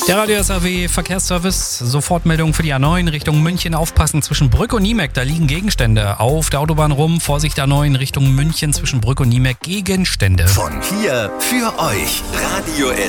Der Radio SAW Verkehrsservice, Sofortmeldung für die A9 Richtung München. Aufpassen zwischen Brück und Niemek, da liegen Gegenstände auf der Autobahn rum. Vorsicht A9 Richtung München zwischen Brück und Niemek, Gegenstände. Von hier für euch, Radio